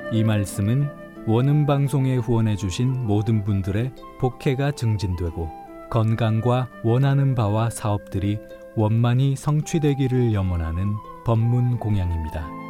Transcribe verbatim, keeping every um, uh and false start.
이 말씀은 원음방송에 후원해주신 모든 분들의 복혜가 증진되고 건강과 원하는 바와 사업들이 원만히 성취되기를 염원하는 법문 공양입니다.